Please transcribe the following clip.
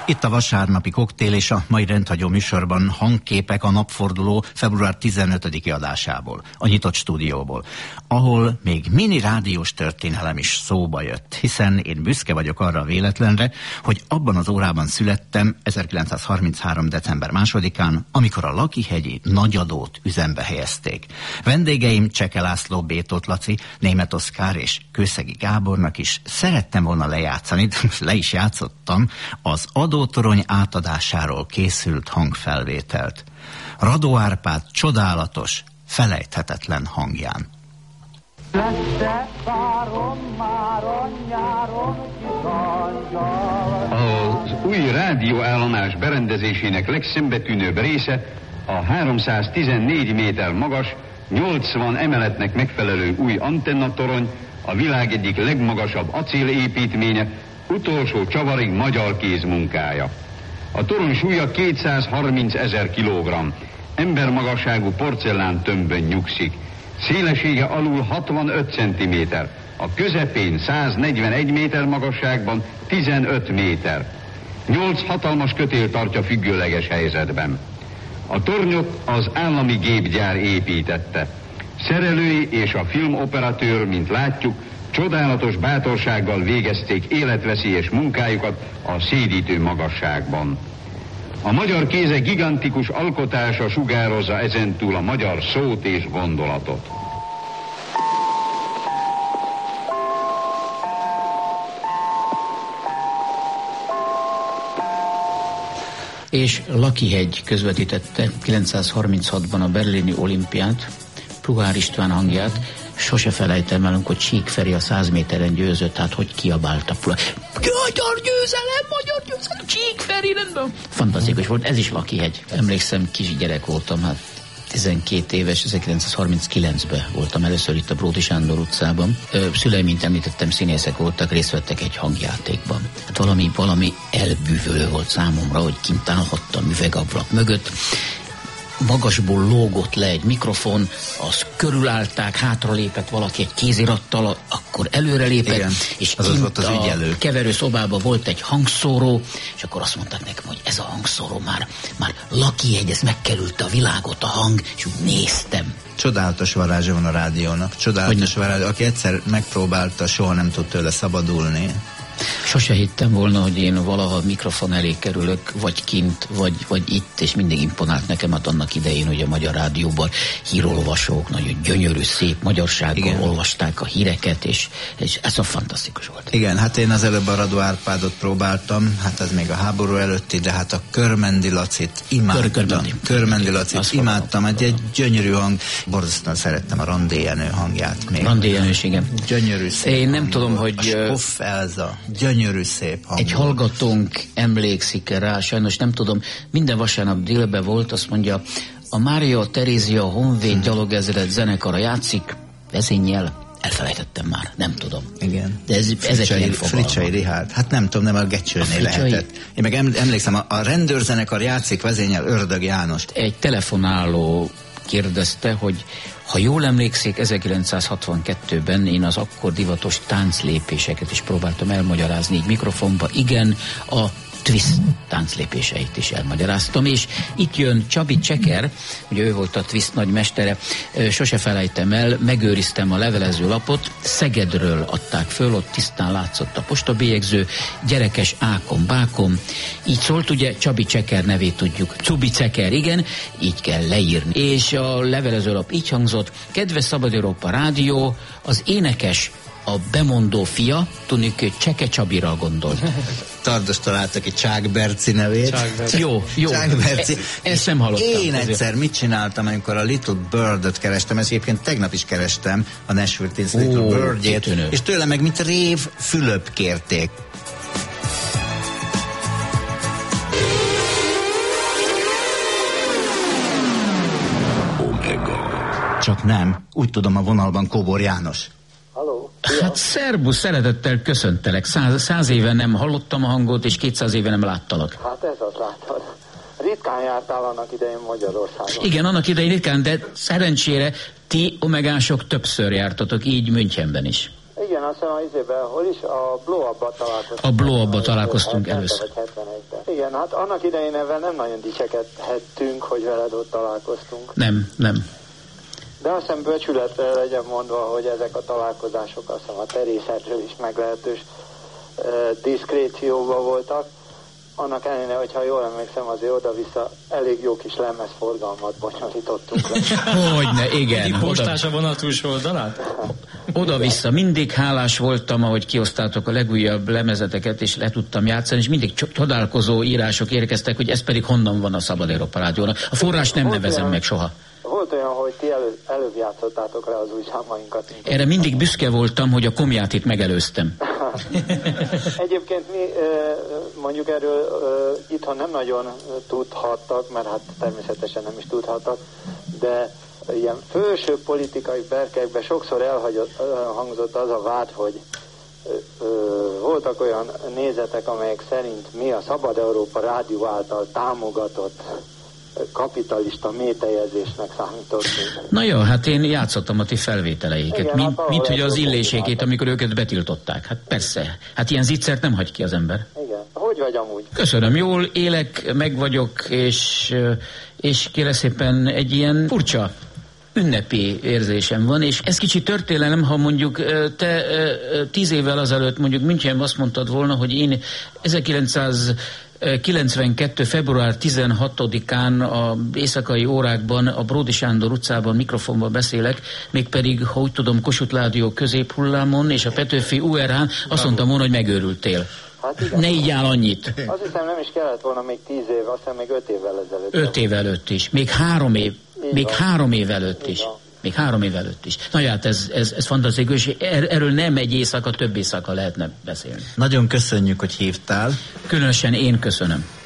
Itt a vasárnapi koktél és a mai rendhagyó műsorban hangképek a napforduló február 15. adásából, a nyitott stúdióból, ahol még mini rádiós történelem is szóba jött, hiszen én büszke vagyok arra a véletlenre, hogy abban az órában születtem 1933. december 2-án, amikor a Lakihegyi Nagyadót üzembe helyezték. Vendégeim Cseke László, Bétót Laci, Németh Oszkár és Kőszegi Gábornak is szerettem volna lejátszani, le is játszottam, az adótorony átadásáról készült hangfelvételt. Radó Árpád csodálatos, felejthetetlen hangján. Az új rádióállomás berendezésének legszembetűnőbb része a 314 méter magas, 80 emeletnek megfelelő új antennatorony, a világ egyik legmagasabb acélépítménye, utolsó csavarig magyar kéz munkája. A torony súlya 230 000 kilogramm, embermagasságú porcelán tömbön nyugszik. Szélessége alul 65 cm, a közepén 141 méter magasságban 15 méter. 8 hatalmas kötél tartja függőleges helyzetben. A tornyot az állami gépgyár építette. Szerelői és a filmoperatőr, mint látjuk, csodálatos bátorsággal végezték életveszélyes munkájukat a szédítő magasságban. A magyar kéze gigantikus alkotása sugározza ezentúl a magyar szót és gondolatot. És Lakihegy közvetítette 936-ban a berlini olimpiát, Pluhár István hangját. Sose felejtem el, amikor Csík Feri a 100 méteren győzött, hát hogy kiabálta Pluhár. Magyar győzelem, Csík Feri, nem. Fantasztikus volt, ez is Lakihegy. Emlékszem, kisgyerek voltam, hát 12 éves, 1939-ben voltam először itt a Bródi Sándor utcában. Szüleim, mint említettem, színészek voltak, részt vettek egy hangjátékban. Hát valami elbűvölő volt számomra, hogy kint állhattam üvegablak mögött. Magasból lógott le egy mikrofon, azt körülállták, hátralépett valaki egy kézirattal, akkor előrelépett, igen, és kint a keverőszobában volt egy hangszóró, és akkor azt mondták nekem, hogy ez a hangszóró már Lakihegy, ez megkerülte a világot a hang, és úgy néztem. Csodálatos varázsa van a rádiónak, csodálatos varázsa, aki egyszer megpróbálta, soha nem tud tőle szabadulni. Sose hittem volna, hogy én valaha mikrofon elé kerülök, vagy kint, vagy itt, és mindig imponált nekem, hát annak idején, hogy a Magyar Rádióban hírolvasók nagyon gyönyörű, szép magyarsággal, igen, olvasták a híreket, és ez a fantasztikus volt. Igen, hát én az előbb a Radó Árpádot próbáltam, hát ez még a háború előtti, de hát a Körmendi Lacit imádtam. Körmendi Lacit imádtam, egy gyönyörű hang. Borzasztóan szerettem a Randé Jenő hangját még. Randé Jenős, igen. Gyönyörű szép. Én nem tudom, hogy... A Spoff Elza, gyönyörű szép hang. Egy hallgatónk emlékszik rá, sajnos nem tudom, minden vasárnap délben volt, azt mondja, a Mária Terézia Honvéd gyalogezred zenekara játszik, vezényjel, elfelejtettem már, nem tudom. Igen. De ezek ilyen fogalmak. Fricsai Rihárd, hát nem tudom, nem a Gecsőnél lehetett. Én meg emlékszem, a rendőrzenekar játszik, vezényjel Ördög János. Egy telefonáló kérdezte, hogy ha jól emlékszik, 1962-ben én az akkor divatos tánclépéseket is próbáltam elmagyarázni így mikrofonba. Igen, a twist tánclépéseit is elmagyaráztam, és itt jön Csabi Cseker, ugye ő volt a twist nagymestere, sose felejtem el, megőriztem a levelező lapot, Szegedről adták föl, ott tisztán látszott a postabélyegző, gyerekes ákom, bákom, így szólt, ugye Csabi Cseker nevét tudjuk, Cubi Ceker, igen, így kell leírni. És a levelező lap így hangzott, kedves Szabad Európa Rádió, az énekes a bemondó fia, tudjuk, hogy Cseke Csabira gondolt. Tardos találtak egy Csák Berci nevét. Jó. Csák Berci. Ezt nem hallottam. Én egyszer mit csináltam, amikor a Little Bird-öt kerestem, ezt egyébként tegnap is kerestem, a Nashville Teens Little Bird-jét, és tőle meg mint Rév Fülöp kérték. Csak nem. Úgy tudom, a vonalban Kóbor János. Halló. Hát szerbusz, szeretettel köszöntelek. 100 éve nem hallottam a hangot, és 200 éve nem láttalak. Hát ez az, látod. Ritkán jártál annak idején Magyarországon. Igen, annak idején ritkán, de szerencsére ti omegások többször jártatok, így Münchenben is. Igen, azt hiszem, hol is a Blow-Up-ba találkoztunk. A Blow-Up-ba találkoztunk először. 71-ben. Igen, hát annak idején ebben nem nagyon dicsekedhettünk, hogy veled ott találkoztunk. Nem. De azt hiszem bölcsületre legyen mondva, hogy ezek a találkozások azt hiszem a te részedről is meglehetős diszkrécióban voltak. Annak ellenére, hogyha jól emlékszem, azért oda-vissza elég jó kis lemezforgalmat bonyolítottunk le. Hogyne, igen. Egyik postás a vonat túlsó oldalát? Oda-vissza. Mindig hálás voltam, ahogy kiosztáltok a legújabb lemezeteket, és le tudtam játszani, és mindig csodálkozó írások érkeztek, hogy ez pedig honnan van a Szabad Európa Rádiónak. A forrás nem nevezem meg soha. Volt olyan, hogy ti előbb játszottátok le az új számainkat. Erre mindig büszke voltam, hogy a Komjátit megelőztem. Egyébként mi mondjuk erről itthon nem nagyon tudhattak, mert hát természetesen nem is tudhattak, de ilyen felső politikai berkekben sokszor elhangzott az a vád, hogy voltak olyan nézetek, amelyek szerint mi a Szabad Európa Rádió által támogatott kapitalista métejezésnek számítottunk. Na jó, hát én játszottam a ti felvételeiket, igen, mint hogy az Illésékét, amikor őket betiltották. Hát persze, hát ilyen zicsert nem hagy ki az ember. Igen, hogy vagy amúgy? Köszönöm, jól élek, meg vagyok, és kérlek szépen egy ilyen furcsa ünnepi érzésem van, és ez kicsi történelem, ha mondjuk te 10 évvel azelőtt mondjuk Münchenben azt mondtad volna, hogy én 1992. február 16-án a éjszakai órákban a Bródi Sándor utcában mikrofonban beszélek, mégpedig, ha úgy tudom, Kossuth Rádió középhullámon és a Petőfi URH-n, azt mondtam volna, hogy megőrültél. Hát igen. Ne így áll annyit. Azt hiszem nem is kellett volna még 10 év, azt hiszem még 5 évvel ezelőtt. 5 év előtt is. Még 3 év. Még 3 év előtt is. Még 3 év előtt is. Na hát ez fantasztikus, és erről nem egy éjszaka, több éjszaka lehetne beszélni. Nagyon köszönjük, hogy hívtál. Különösen én köszönöm.